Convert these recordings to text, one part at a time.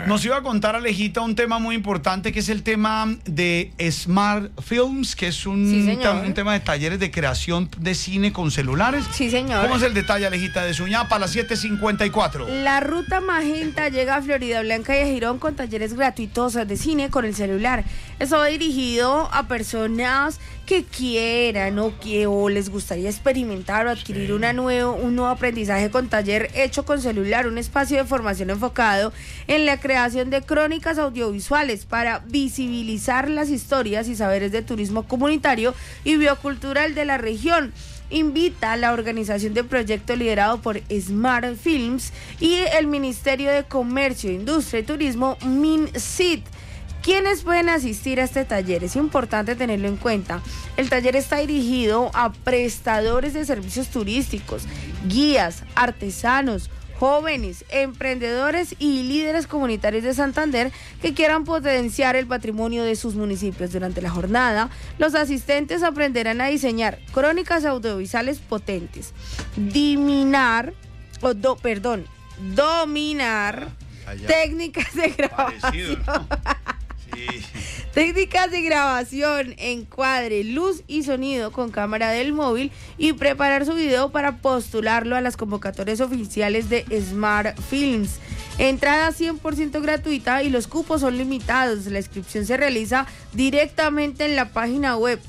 Nos iba a contar Alejita un tema muy importante, que es el tema de Smart Films, que es un tema de talleres de creación de cine con celulares. Sí, señor. ¿Cómo es el detalle, Alejita, de Suñapa a las 7:54? La ruta Magenta llega a Florida Blanca y a Girón con talleres gratuitos de cine con el celular. Eso va dirigido a personas que quieran o les gustaría experimentar o adquirir un nuevo aprendizaje con taller hecho con celular, un espacio de formación enfocado en la creación de crónicas audiovisuales para visibilizar las historias y saberes de turismo comunitario y biocultural de la región. Invita a la organización de proyecto liderado por Smart Films y el Ministerio de Comercio, Industria y Turismo, MINCIT. ¿Quiénes pueden asistir a este taller? Es importante tenerlo en cuenta. El taller está dirigido a prestadores de servicios turísticos, guías, artesanos, jóvenes, emprendedores y líderes comunitarios de Santander que quieran potenciar el patrimonio de sus municipios. Durante la jornada, los asistentes aprenderán a diseñar crónicas audiovisuales potentes, dominar técnicas de grabación. Parecido, ¿no? Sí. Técnicas de grabación, encuadre, luz y sonido con cámara del móvil y preparar su video para postularlo a las convocatorias oficiales de Smart Films. Entrada 100% gratuita y los cupos son limitados. La inscripción se realiza directamente en la página web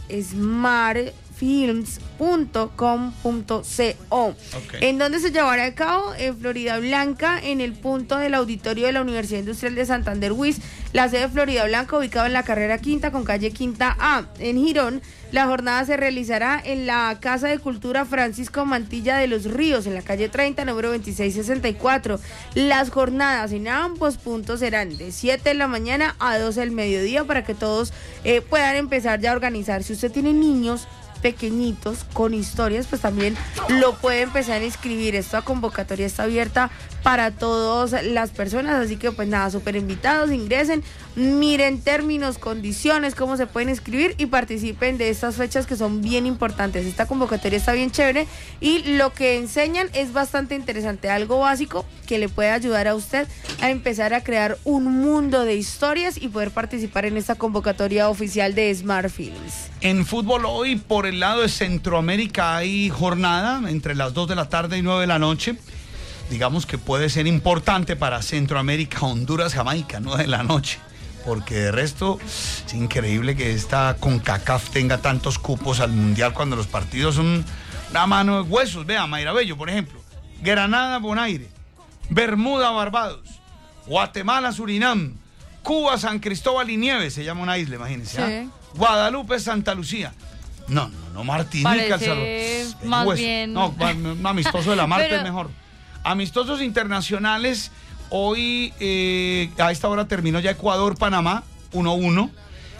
smartfilms.com.co. ¿En dónde se llevará a cabo? En Florida Blanca, en el punto del auditorio de la Universidad Industrial de Santander UIS, la sede de Florida Blanca, ubicado en la carrera Quinta con calle Quinta A. En Girón, la jornada se realizará en la Casa de Cultura Francisco Mantilla de los Ríos, en la calle 30, número 2664. Las jornadas en ambos puntos serán de 7 de la mañana a 12 del mediodía para que todos puedan empezar ya a organizar. Si usted tiene niños pequeñitos con historias, pues también lo puede empezar a inscribir. Esta convocatoria está abierta para todas las personas, así que pues nada, súper invitados, ingresen, miren términos, condiciones, cómo se pueden inscribir y participen de estas fechas que son bien importantes. Esta convocatoria está bien chévere y lo que enseñan es bastante interesante, algo básico que le puede ayudar a usted a empezar a crear un mundo de historias y poder participar en esta convocatoria oficial de Smart Films. En fútbol hoy, por el lado de Centroamérica, hay jornada entre las 2 de la tarde y 9 de la noche. Digamos que puede ser importante para Centroamérica, Honduras, Jamaica, 9 de la noche. Porque de resto es increíble que esta CONCACAF tenga tantos cupos al Mundial cuando los partidos son una mano de huesos. Vea, Mayra Bello, por ejemplo. Granada, Bonaire. Bermuda, Barbados. Guatemala, Surinam. Cuba, San Cristóbal y Nieves. Se llama una isla, imagínense. Sí. ¿Ah? Guadalupe, Santa Lucía. No, Martinica, El Salvador. Más bien. No, un amistoso de la Marte es mejor. Amistosos internacionales. Hoy, a esta hora terminó ya Ecuador-Panamá, 1-1.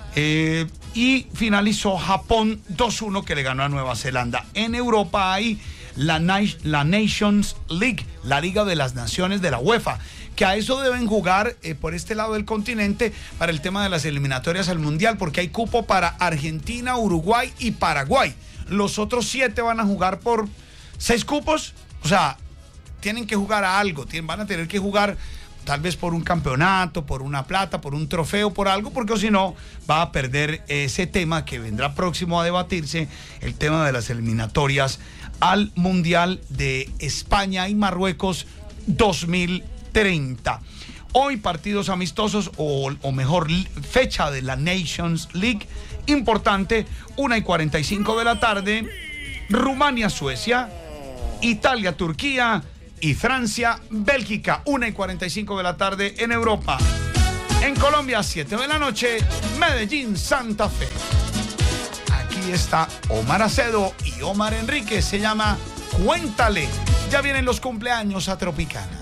Y finalizó Japón 2-1, que le ganó a Nueva Zelanda. En Europa hay la Nations League, la Liga de las Naciones de la UEFA, que a eso deben jugar por este lado del continente para el tema de las eliminatorias al Mundial, porque hay cupo para Argentina, Uruguay y Paraguay. Los otros 7 van a jugar por 6 cupos, o sea, tienen que jugar a algo, van a tener que jugar tal vez por un campeonato, por una plata, por un trofeo, por algo, porque si no va a perder ese tema que vendrá próximo a debatirse, el tema de las eliminatorias al Mundial de España y Marruecos 2030. Hoy partidos amistosos o mejor fecha de la Nations League importante, 1:45 de la tarde, Rumania-Suecia, Italia-Turquía y Francia-Bélgica, 1:45 de la tarde en Europa. En Colombia, 7 de la noche, Medellín-Santa Fe. Aquí está Omar Acedo y Omar Enríquez, se llama Cuéntale. Ya vienen los cumpleaños a Tropicana.